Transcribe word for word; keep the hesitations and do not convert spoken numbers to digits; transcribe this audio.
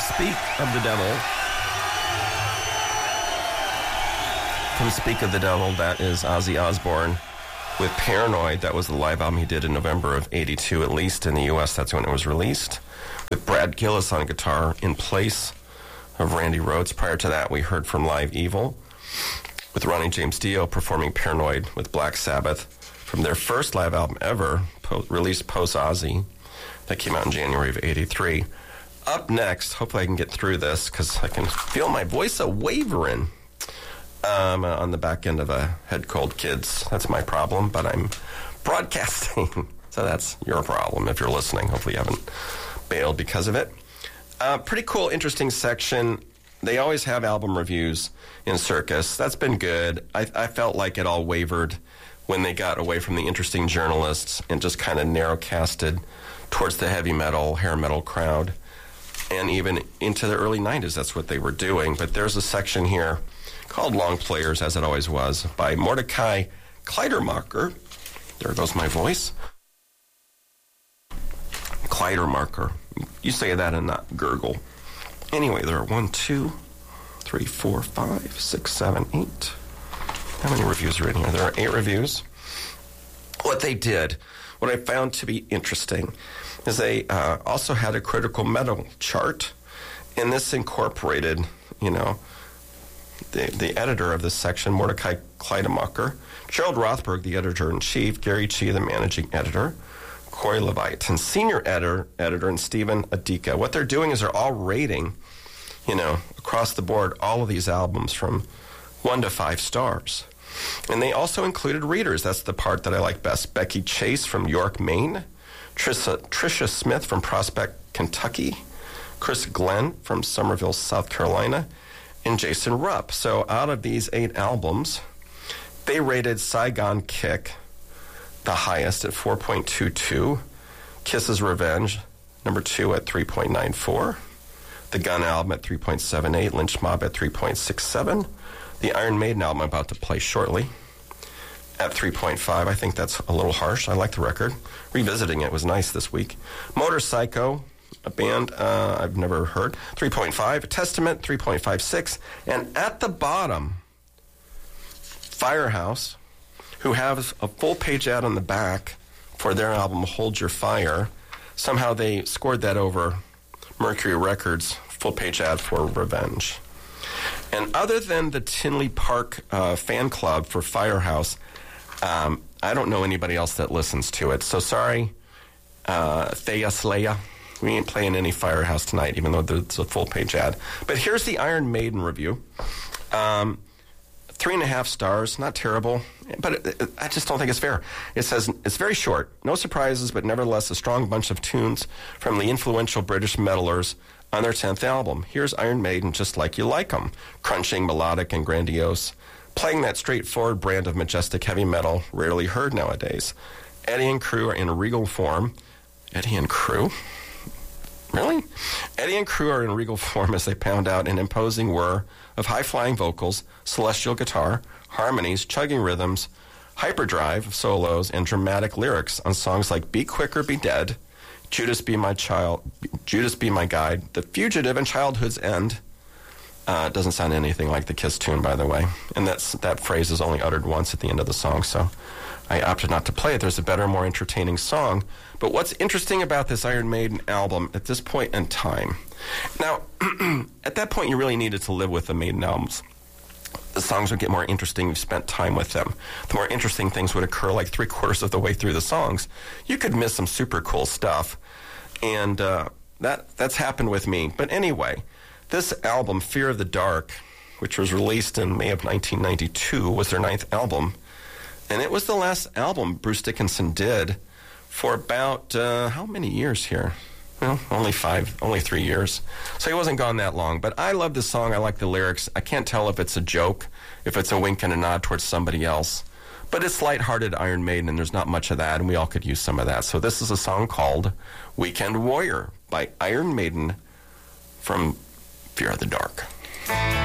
Speak of the Devil. From Speak of the Devil, that is Ozzy Osbourne with Paranoid. That was the live album he did in November of eighty-two, at least in the U S. That's when it was released. With Brad Gillis on guitar in place of Randy Rhoads. Prior to that, we heard from Live Evil with Ronnie James Dio performing Paranoid with Black Sabbath from their first live album ever, po- released post-Ozzy. That came out in January of eighty-three. Up next, hopefully I can get through this because I can feel my voice a-wavering um, on the back end of a head cold, kids. That's my problem, but I'm broadcasting. So that's your problem if you're listening. Hopefully you haven't bailed because of it. Uh, pretty cool, interesting section. They always have album reviews in Circus. That's been good. I, I felt like it all wavered when they got away from the interesting journalists and just kind of narrow-casted towards the heavy metal, hair metal crowd. And even into the early nineties, that's what they were doing. But there's a section here called Long Players, as it always was, by Mordecai Kleidermacher. There goes my voice. Kleidermacher. You say that and not gurgle. Anyway, there are one, two, three, four, five, six, seven, eight. How many reviews are in here? There are eight reviews. What they did, what I found to be interesting, is they uh, also had a critical metal chart, and this incorporated, you know, the, the editor of this section, Mordecai Kleidermacher, Gerald Rothberg, the editor-in-chief, Gary Chee, the managing editor, Corey Levite, and senior editor, editor and Stephen Adika. What they're doing is they're all rating, you know, across the board, all of these albums from one to five stars. And they also included readers. That's the part that I like best. Becky Chase from York, Maine. Trisha, Tricia Smith from Prospect, Kentucky. Chris Glenn from Somerville, South Carolina. And Jason Rupp. So out of these eight albums, they rated Saigon Kick the highest at four point two two. Kiss's Revenge, number two at three point nine four. The Gun album at three point seven eight. Lynch Mob at three point six seven. The Iron Maiden album I'm about to play shortly at three point five. I think that's a little harsh. I like the record. Revisiting it was nice this week. Motor Psycho, a band uh, I've never heard, three point five. Testament, three point five six. And at the bottom, Firehouse, who has a full-page ad on the back for their album Hold Your Fire. Somehow they scored that over Mercury Records' full-page ad for Revenge. And other than the Tinley Park uh, fan club for Firehouse, um, I don't know anybody else that listens to it. So sorry, uh, Thea Slaya. We ain't playing any Firehouse tonight, even though it's a full-page ad. But here's the Iron Maiden review. Um, three and a half stars, not terrible, but it, it, I just don't think it's fair. It says, it's very short, no surprises, but nevertheless a strong bunch of tunes from the influential British metalers on their tenth album. Here's Iron Maiden just like you like them, crunching, melodic, and grandiose, playing that straightforward brand of majestic heavy metal rarely heard nowadays. Eddie and crew are in regal form. Eddie and crew? Really? Eddie and crew are in regal form as they pound out an imposing whir of high-flying vocals, celestial guitar, harmonies, chugging rhythms, hyperdrive solos, and dramatic lyrics on songs like Be Quick or Be Dead, Judas Be My Child, Judas Be My Guide, The Fugitive, and Childhood's End. Uh, it doesn't sound anything like the Kiss tune, by the way. And that's, that phrase is only uttered once at the end of the song, so I opted not to play it. There's a better, more entertaining song. But what's interesting about this Iron Maiden album at this point in time, now, at that point you really needed to live with the Maiden albums. The songs would get more interesting. You've spent time with them. The more interesting things would occur like three quarters of the way through the songs. You could miss some super cool stuff. And uh, that that's happened with me. But anyway, this album, Fear of the Dark, which was released in May of nineteen ninety-two, was their ninth album. And it was the last album Bruce Dickinson did for about, uh, how many years here? Well, only five, only three years. So he wasn't gone that long. But I love this song. I like the lyrics. I can't tell if it's a joke, if it's a wink and a nod towards somebody else. But it's lighthearted Iron Maiden, and there's not much of that, and we all could use some of that. So this is a song called Weekend Warrior by Iron Maiden from Fear of the Dark.